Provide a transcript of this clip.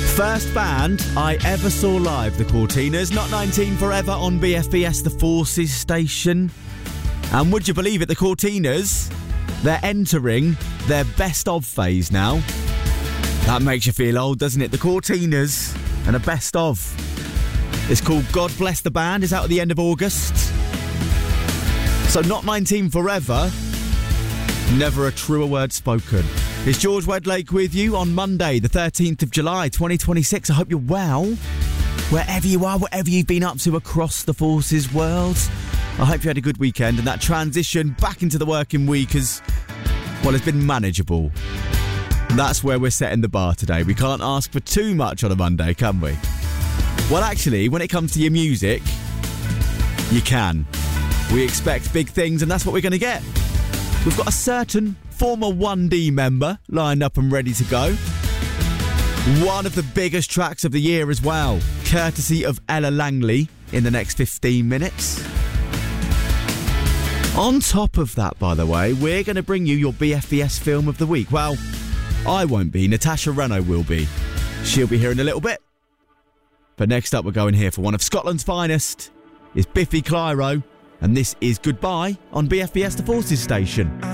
First band I ever saw live, the Cortinas. Not 19 Forever on BFBS, the Forces station. And would you believe it, the Cortinas, they're entering their best of phase now. That makes you feel old, doesn't it? The Cortinas and a best of. It's called God Bless the Band. It's out at the end of August. So Not 19 Forever, never a truer word spoken. It's George Wedlake with you on Monday, the 13th of July, 2026. I hope you're well, wherever you are, whatever you've been up to across the Forces world. I hope you had a good weekend, and that transition back into the working week has been manageable. That's where we're setting the bar today. We can't ask for too much on a Monday, can we? Well, actually, when it comes to your music, you can. We expect big things, and that's what we're going to get. We've got a certain former 1D member lined up and ready to go. One of the biggest tracks of the year as well, courtesy of Ella Langley, in the next 15 minutes. On top of that, by the way, we're going to bring you your BFBS film of the week. Well, I won't be. Natasha Reno will be. She'll be here in a little bit. But next up, we're going here for one of Scotland's finest. It's Biffy Clyro, and this is Goodbye on BFBS, the Forces station.